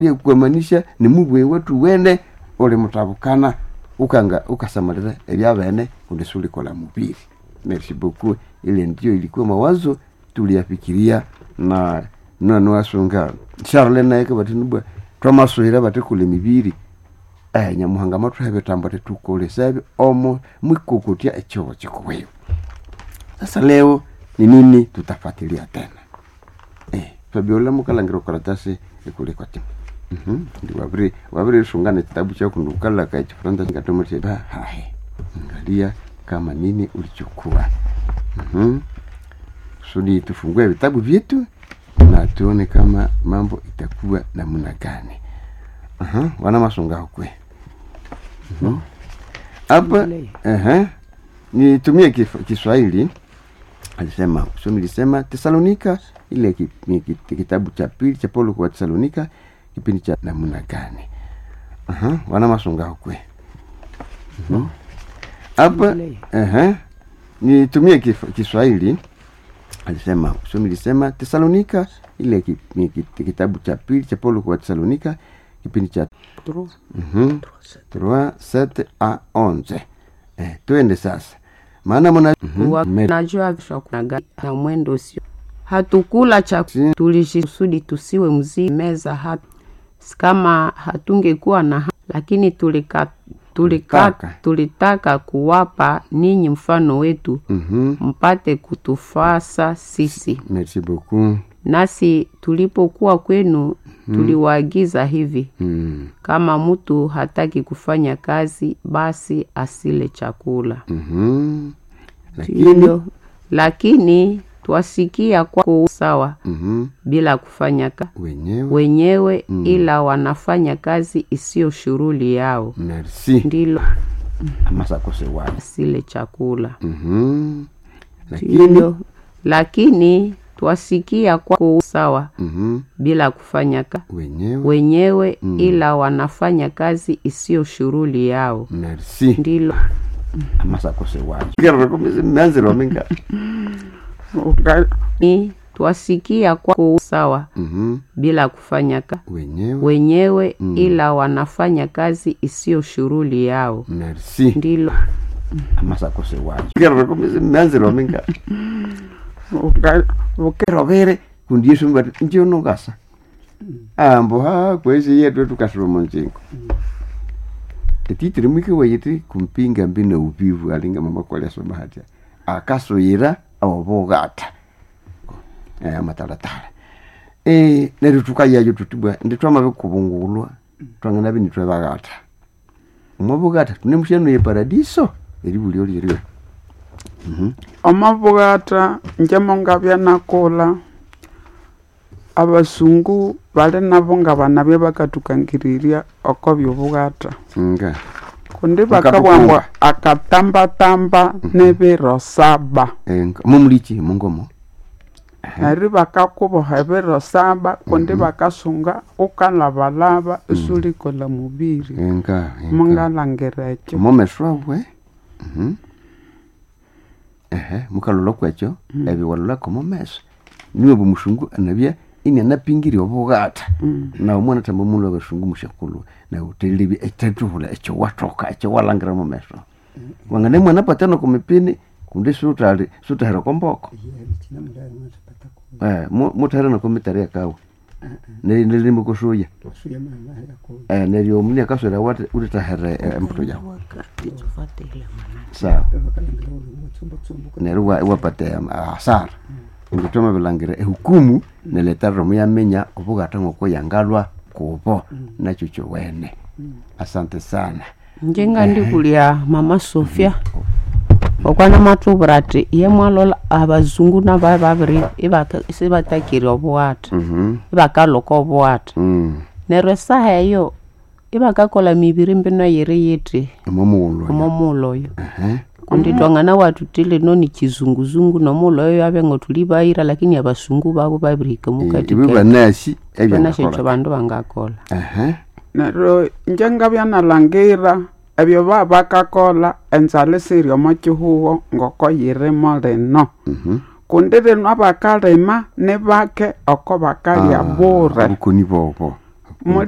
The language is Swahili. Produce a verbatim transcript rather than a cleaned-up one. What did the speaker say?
ya kuamanisha ni mubwe wetu wene ole mutabukana ukanga ukasamalira ebya bene kundesuli kola mubiri. Merci beaucoup. Ile ndio ilikuwa mawazo tuliyafikiria na nano asunga Charles naye kabatinubwa twamasohera batekule mibiri eh nyamuhanga matu habe tambate tukole sabe omo mwikukutia echobo chikweyo. Sasa leo ni nini tutafuatilia tena? Eh Fabiola mukalangiro karatasi ekule kwa timu. Mhm ndi wabiri wabiri shungane kitabu cha kundukala ka chifranda ngatomo cheba hai. Angalia kama nini ulichukua. Mhm sudi tufungue vitabu vyetu na tuone kama mambo itakuwa namna gani. Aha, wana masunga kwe. Mhm. Hapa eh nitumie Kiswahili. Alisema, somi lisema Tesalonika ile kitabu cha pili cha Paulo kwa Tesalonika kipindi cha namna gani. Aha, wana masunga kwe. Mhm. Hapa eh nitumie Kiswahili. Alisema, somi lisema Tesalonika ile kitabu cha pili cha Paulo kwa Tesalonika kipindi cha mhm trois sept à onze. Eh twende sasa. Maana mna najua vishakunaga na mwendo sio. Hatukula cha tulishisudi tusiwe mzee meza hata kama hatungekuwa na lakini tulika tulika tulitaka kuwapa ninyi mfano wetu mm-hmm. mpate kutufasa sisi. Merci beaucoup. Nasi tulipokuwa kwenu mm-hmm. tuliwaagiza hivi mm. kama mtu hataki kufanya kazi basi asile chakula. Mhm. Lakini lakini twasikia kwa sawa mhm bila kufanya kazi wenyewe wenyewe mm. ila wanafanya kazi isiyo shughuli yao. Merci. Ndilo amasa kose wao asile chakula. Mhm. Lakini lakini twasikia kwa sawa mhm bila kufanya kazi wenyewe wenyewe mm. ila wanafanya kazi isiyo shughuli yao. Merci. Ndilo amasa kose wao kero komeze manzero minga ni twasikia kwa sawa mhm bila kufanya kazi wenyewe wenyewe mm. ila wanafanya kazi isiyo shughuli yao. Merci. Ndilo amasa kose wao kero komeze manzero minga ukero vere kundisho mbati ndio nogasa ambo ha kwezi yetu tukasoro monjingo etitiri mwiki wayiti kumpinga mbina ubivu alinga mama kwa leso bahati akasoyira abogata eh matalatala eh nerutuka yayo tutubwa nditwama bekubungulwa twangana bini twabagata umabogata tunemushano ye paradiso eribulyo liryo. Mhm amabogata njemonga byanakola abasungu bale nabo ngabana bye bakatukangiriria okobyo bugata nga kundi bakabwangwa akatamba tamba mm-hmm. nebero saba enga mumlichi mungomo ari bakakubo hebero saba kundi mm-hmm. bakasunga ukalabalaba isuli kola mubiri enga mungalangerecho momeswabwe mhm ehe mukalolo kwecho mm. ebi walula komo meso niwe bumushungu anabya ine napingiri obugata mm. na umwana tamba mulo abashungu mushakulu na utelibi etatuhula echo watoka echo walangira mu meso mm. wangane mwana patano kumipini kundi sutali sutahera komboko eh mutahera na komitari akawo ne ne mukosuya eh ne yo muni akasora wate utahera mputo yawo sawa neruwa wapate asara ngitoma bilangira ehukumu neletaro muyamenya obugata ngoko yangalwa kubo nachucho wene. Asante sana. Njenga ndikulia mama Sofia okwana matubrati ye mwalola abazungu na bababiri ibaka isibatakiri obwata mhm ibakaloko obwata mhm neresa heyo ibakakola mibiri mbino yere yete momulo momulo yo eh kundi twangana watu tile noni kizunguzungu no mulo yo abengo tulibaira lakini abasungu babo babirika mukati ke biba nasi ebyo nacho bantu bangakola eh nero njenga byana langira ebyo baba kakola enzale serio machuho ngoko yire moleno mhm kundire no abakalema ne bake okobakali abura ukuni bobo